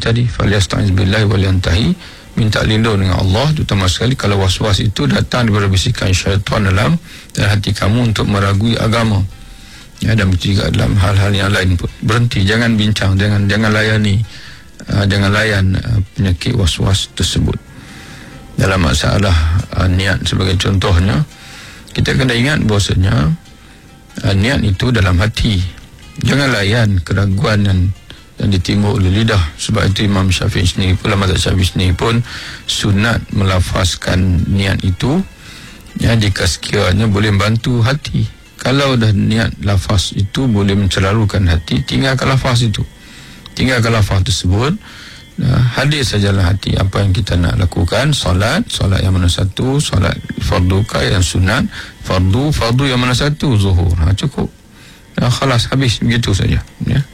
tadi, falyasta'iz billahi wal yantahi, minta lindung dengan Allah, terutama sekali kalau was-was itu datang daripada bisikan syaitan dalam hati kamu untuk meragui agama. Ya, dan juga dalam hal-hal yang lain pun berhenti, jangan bincang, jangan layani, jangan layan penyakit was-was tersebut. Dalam masalah niat sebagai contohnya, kita kena ingat bahawasanya niat itu dalam hati. Jangan layan keraguan yang ditimbul oleh lidah. Sebab itu Imam Syafi'i sendiri pun, mazhab Syafi'i sendiri pun sunat melafazkan niat itu, ya, jika sekiranya boleh bantu hati. Kalau dah niat lafaz itu boleh mencelarukan hati, tinggalkan lafaz itu, tinggalkan lafaz tersebut. Hadir sajalah hati apa yang kita nak lakukan. Solat yang mana satu, solat fardu ka yang sunat, fardu yang mana satu, zuhur, cukup. Khalas, habis, begitu saja, ya.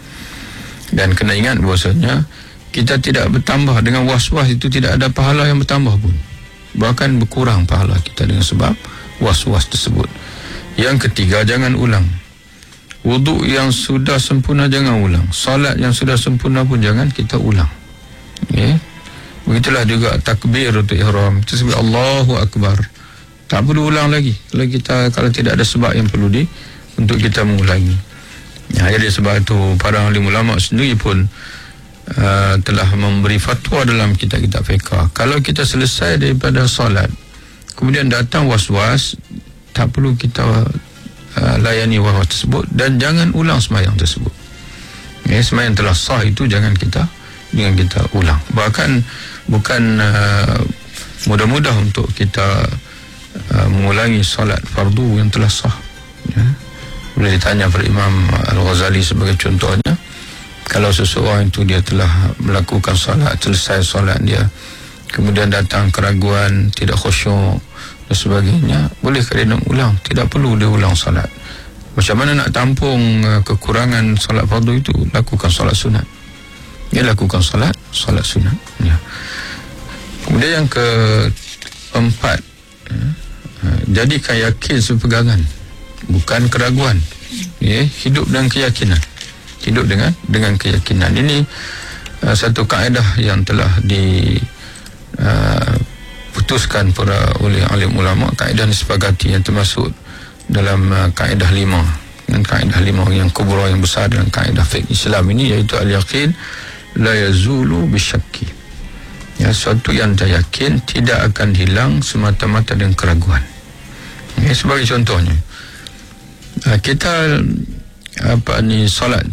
Dan kena ingat bahasanya kita tidak bertambah dengan was-was itu, tidak ada pahala yang bertambah pun, bahkan berkurang pahala kita dengan sebab was-was tersebut. Yang ketiga, jangan ulang. Wuduk yang sudah sempurna jangan ulang. Salat yang sudah sempurna pun jangan kita ulang. Okay? Begitulah juga takbir untuk ihram. Kita sebut Allahu Akbar, tak perlu ulang lagi kalau tidak ada sebab yang perlu untuk kita mengulangi. Ya, jadi sebab itu para alim ulama sendiri pun telah memberi fatwa dalam kitab-kitab fiqh. Kalau kita selesai daripada salat, kemudian datang was-was, tak perlu kita layani was-was tersebut, dan jangan ulang sembahyang tersebut. Ya, sembahyang telah sah itu jangan kita ulang. Bahkan bukan mudah-mudah untuk kita mengulangi salat fardu yang telah sah. Ya. Boleh ditanya pada Imam Al-Ghazali sebagai contohnya, kalau seseorang itu dia telah melakukan salat, selesai salat dia, kemudian datang keraguan, tidak khusyuk dan sebagainya, bolehkah dia nak ulang? Tidak perlu dia ulang salat. Macam mana nak tampung kekurangan salat fardu itu? Lakukan salat sunat. Ya, lakukan salat sunat. Ya. Kemudian yang keempat, jadikan yakin sepegangan, bukan keraguan. Ya, hidup dengan keyakinan. Hidup dengan keyakinan. Ini satu kaedah yang telah putuskan oleh alim ulama. Kaedah disepakati yang termasuk dalam kaedah 5, dan kaedah 5 yang kubra, yang besar dalam kaedah fiqh Islam ini, iaitu al-yaqin la yazulu bisyakki. Ya, sesuatu yang saya yakin tidak akan hilang semata-mata dengan keraguan. Ya, sebagai contohnya, kita solat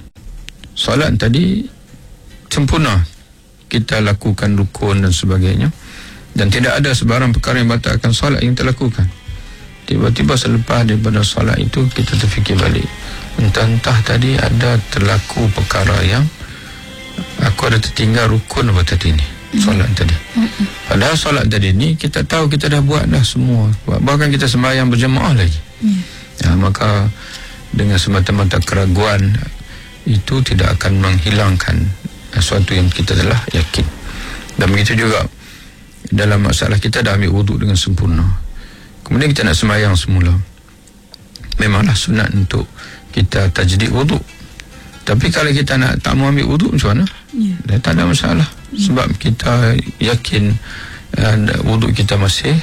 tadi sempurna, kita lakukan rukun dan sebagainya, dan tidak ada sebarang perkara yang batalkan solat yang kita lakukan. Tiba-tiba selepas daripada solat itu kita terfikir balik, entah tadi ada terlaku perkara yang aku ada tertinggal rukun apa tadi ni, solat tadi. Padahal solat tadi ni kita tahu kita dah buat dah semua, bahkan kita sembahyang berjemaah lagi. Ya, maka dengan semata-mata keraguan itu tidak akan menghilangkan sesuatu yang kita telah yakin. Dan begitu juga dalam masalah kita dah ambil wuduk dengan sempurna, kemudian kita nak sembahyang semula, memanglah sunat untuk kita tajdid wuduk. Tapi kalau kita tak mau ambil wuduk, macam mana? Ya. Tak ada masalah. Sebab kita yakin wuduk kita masih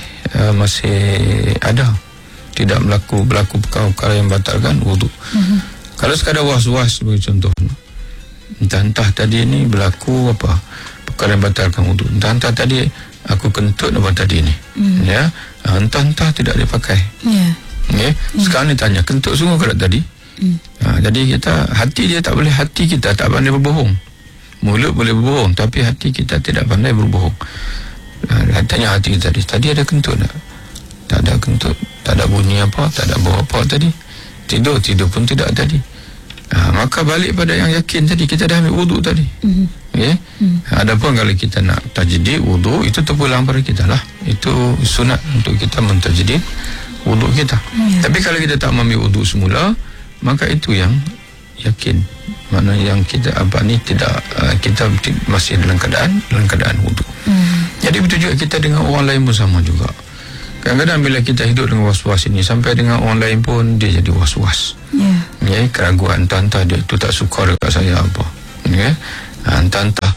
ada, tidak berlaku perkara yang batalkan wuduk. Kalau sekadar was-was sebagai contoh, entah tadi ni berlaku apa perkara yang batalkan wuduk, entah tadi aku kentut apa tadi ni, ya, entah tidak dipakai. Okay? Sekarang ni tanya, kentut sungguh ke tadi? Jadi hati kita tak pandai berbohong. Mulut boleh berbohong, tapi hati kita tidak pandai berbohong. Tanya hati kita tadi ada kentut tak? Tak ada kentut, tak ada bunyi apa, tak ada bau apa tadi. Tidur pun tidak tadi. Maka balik pada yang yakin tadi, kita dah ambil wuduk tadi. Okay? Adapun kalau kita nak tajdid wuduk, itu terpulang pada kita lah. Itu sunat untuk kita mentajdid wuduk kita. Tapi kalau kita tak ambil wuduk semula, maka itu yang yakin, mana yang kita tidak kita masih dalam keadaan wuduk. Jadi betul juga kita dengan orang lain pun sama juga. Kadang-kadang bila kita hidup dengan was-was ini, sampai dengan orang lain pun dia jadi was-was. Ya, keraguan, entah dia itu tak suka dekat saya apa. Ya, entah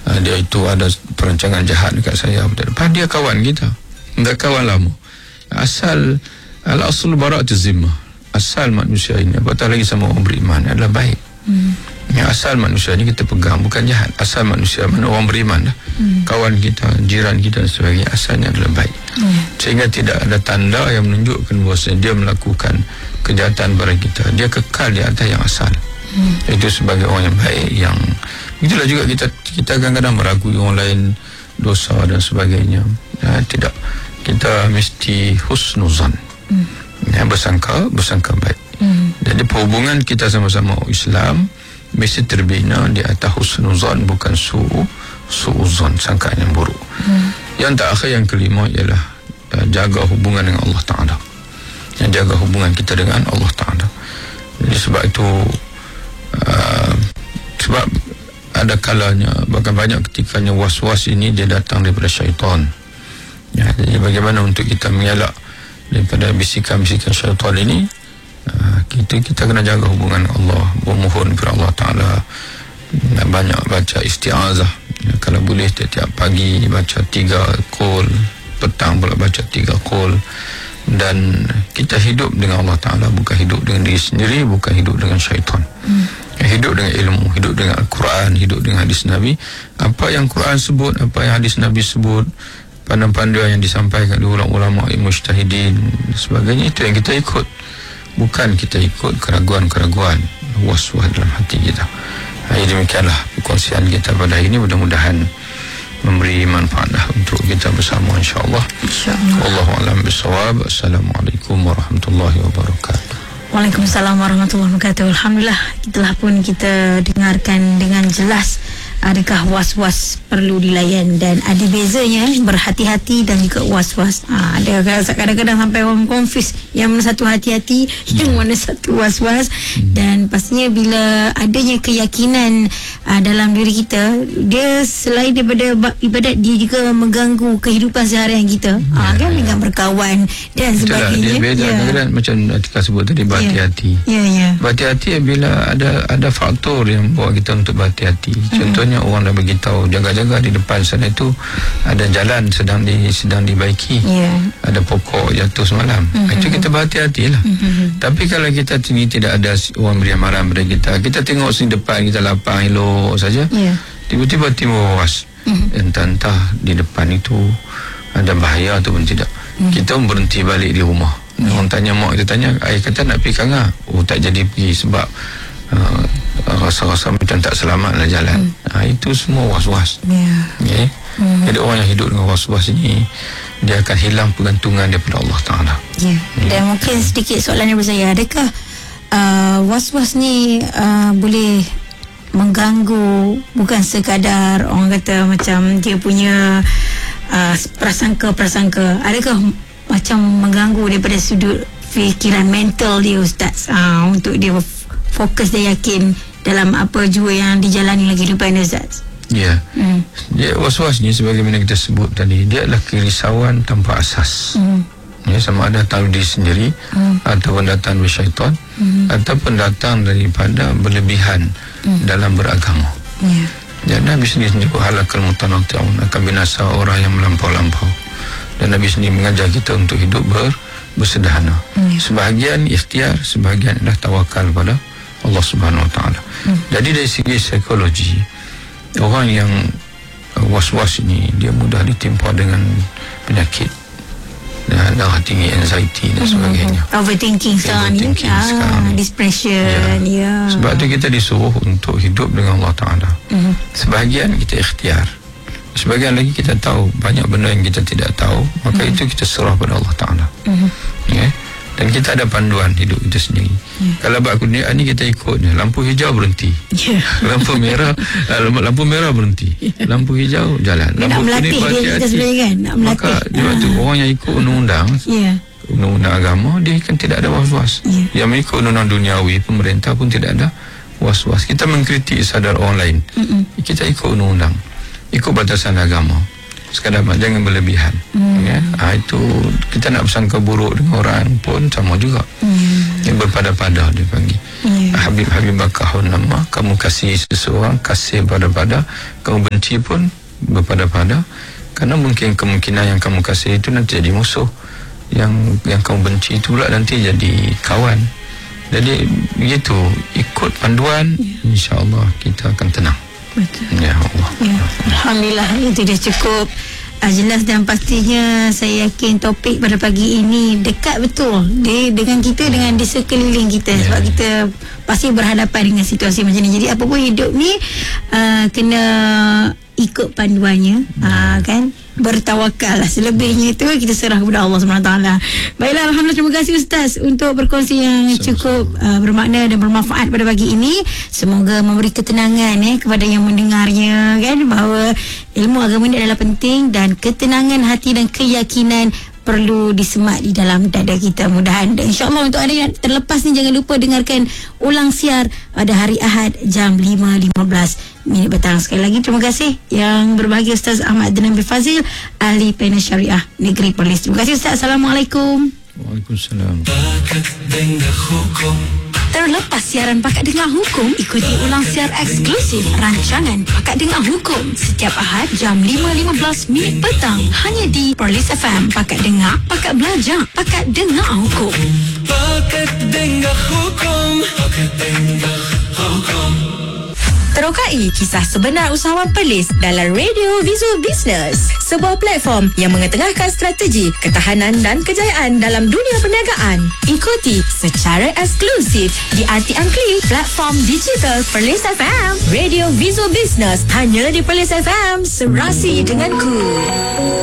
dia itu ada perancangan jahat dekat saya, padahal dia kawan kita, enggak kawan lama. Asal al-aslu bara'atu zimmah, asal manusia ini apatah lagi sama orang beriman adalah baik. Asal manusia ini kita pegang bukan jahat. Asal manusia mana orang beriman dah, kawan kita, jiran kita dan sebagainya, asalnya adalah baik. Sehingga tidak ada tanda yang menunjukkan bahawa dia melakukan kejahatan pada kita. Dia kekal di atas yang asal. Itu sebagai orang yang baik. Yang itulah juga kita kadang-kadang meragui orang lain dosa dan sebagainya. Tidak, kita mesti husnuzan, bersangka baik. Jadi perhubungan kita sama-sama Islam mesti terbina di atas husnuzan, bukan su'uzan, sangkaan yang buruk. Yang terakhir, yang kelima ialah jaga hubungan dengan Allah Ta'ala. Yang jaga hubungan kita dengan Allah Ta'ala. Jadi sebab itu sebab ada kalanya, bahkan banyak ketikanya was-was ini dia datang daripada syaitan. Jadi bagaimana untuk kita mengelak daripada bisikan-bisikan syaitan ini? Kita kena jaga hubungan Allah, bermohon kepada Allah Ta'ala, banyak baca isti'azah, kalau boleh setiap pagi baca 3 qul, petang pula baca 3 qul. Dan kita hidup dengan Allah Ta'ala, bukan hidup dengan diri sendiri, bukan hidup dengan syaitan. Hidup dengan ilmu, hidup dengan Al-Quran, hidup dengan hadis Nabi. Apa yang Quran sebut, apa yang hadis Nabi sebut, panduan-panduan yang disampaikan oleh ulama-ulama, mujtahidin dan sebagainya, itu yang kita ikut. Bukan kita ikut keraguan-keraguan, was-was dalam hati kita. Demikianlah perkongsian kita pada hari ini, mudah-mudahan memberi manfaat untuk kita bersama, insya-Allah. Wallahu a'lam bissawab. Assalamualaikum warahmatullahi wabarakatuh. Waalaikumsalam warahmatullahi wabarakatuh. Alhamdulillah, itulah pun kita dengarkan dengan jelas adakah was-was perlu dilayan dan ada bezanya berhati-hati dan juga was-was. Ada kadang-kadang sampai orang confuse yang mana satu hati-hati, yang mana satu was-was. Dan pastinya bila adanya keyakinan dalam diri kita, dia selain daripada ibadat, dia juga mengganggu kehidupan seharian kita. Kan dengan berkawan dan sebagainya. Dia beza kadang-kadang macam Atika sebut tadi, berhati-hati. Berhati-hati bila ada faktor yang bawa kita untuk berhati-hati. Contohnya orang dah beritahu jaga-jaga di depan sana itu ada jalan sedang dibaiki, ada pokok jatuh semalam. Itu kita berhati-hatilah. Tapi kalau kita tidak ada orang beri amaran pada kita tengok sini depan kita lapang elok saja, tiba-tiba timbul was, entah di depan itu ada bahaya ataupun tidak. Kita berhenti balik di rumah. Orang tanya, mak kita tanya, ayah kata nak pergi Kanga, tak jadi pergi sebab rasa-rasa macam tak selamatlah jalan. Itu semua was-was. Jadi orang yang hidup dengan was-was ini, dia akan hilang pergantungan daripada Allah Ta'ala. Dan mungkin sedikit soalan daripada saya, adakah was-was ni boleh mengganggu, bukan sekadar orang kata macam dia punya prasangka, adakah macam mengganggu daripada sudut fikiran mental dia, Ustaz, untuk dia fokus dan yakin dalam apa jua yang dijalani lagi kehidupan dia, Ustaz? Dia was-was ni sebagaimana kita sebut tadi, dia adalah kerisauan tanpa asas. Sama ada datang diri sendiri, ataupun datang dari syaitan, ataupun datang daripada berlebihan dalam beragama. Dan Nabi sendiri menyebut halakal mutanatti'un, akan binasa orang yang melampau-lampau. Dan Nabi sendiri mengajar kita untuk hidup bersederhana. Sebahagian ikhtiar, sebahagian adalah tawakal pada Allah Subhanahu Wa Taala. Jadi dari segi psikologi, orang yang was-was ini dia mudah ditimpa dengan penyakit darah tinggi, anxiety dan sebagainya. Overthinking sekarang ni, depression. Sebab tu kita disuruh untuk hidup dengan Allah Ta'ala. Sebahagian kita ikhtiar, sebahagian lagi kita tahu banyak benda yang kita tidak tahu, maka itu kita serah pada Allah Ta'ala. Dan kita ada panduan hidup kita sendiri. Kalau buat ni kita ikut je. Lampu hijau berhenti, lampu merah berhenti, lampu hijau jalan, lampu kuning berhati-hati. Maka waktu orang yang ikut undang-undang undang-undang agama, dia kan tidak ada was-was. Yang mengikut undang-undang duniawi, pemerintah pun tidak ada was-was. Kita mengkritik sadar orang lain, kita ikut undang-undang, ikut batasan agama. Sekadar jangan berlebihan. Itu kita nak bersangka buruk dengan orang pun sama juga. Yang berpada-pada dia panggil. Habib kahun nama, kamu kasih seseorang, kasih pada-pada, kamu benci pun berpada-pada, karena mungkin kemungkinan yang kamu kasih itu nanti jadi musuh, yang kamu benci itu pula nanti jadi kawan. Jadi begitu, ikut panduan, insya-Allah kita akan tenang. Betul. Ya Allah. Ya. Alhamdulillah, itu dah cukup jelas, dan pastinya saya yakin topik pada pagi ini dekat betul dengan kita, dengan di sekeliling kita, sebab kita pasti berhadapan dengan situasi macam ni. Jadi apa pun hidup ni kena ikut panduannya, kan, bertawakal lah. Selebihnya itu kita serah kepada Allah SWT. Baiklah, alhamdulillah, terima kasih Ustaz untuk berkongsi yang cukup bermakna dan bermanfaat pada pagi ini. Semoga memberi ketenangan kepada yang mendengarnya, kan, bahawa ilmu agama ini adalah penting, dan ketenangan hati dan keyakinan perlu disemat di dalam dada kita. Mudahan, dan insyaAllah untuk anda yang terlepas ni, jangan lupa dengarkan ulang siar pada hari Ahad jam 5.15 petang. Sekali lagi terima kasih yang berbahagia Ustaz Ahmad Nabil Fazil, ahli panel syariah Negeri Perlis. Terima kasih Ustaz. Assalamualaikum. Waalaikumsalam. Terlepas siaran Pakat Dengar Hukum, ikuti ulang siar eksklusif rancangan Pakat Dengar Hukum setiap Ahad jam 5.15 petang hanya di Perlis FM. Pakat Dengar, Pakat Belajar, Pakat Dengar Hukum. Pakat Dengar Hukum. Pakat Dengar Hukum. Terokai kisah sebenar usahawan Perlis dalam Radio Visual Business, sebuah platform yang mengetengahkan strategi, ketahanan dan kejayaan dalam dunia perniagaan. Ikuti secara eksklusif di RTM Klik, platform digital Perlis FM. Radio Visual Business hanya di Perlis FM, serasi denganku.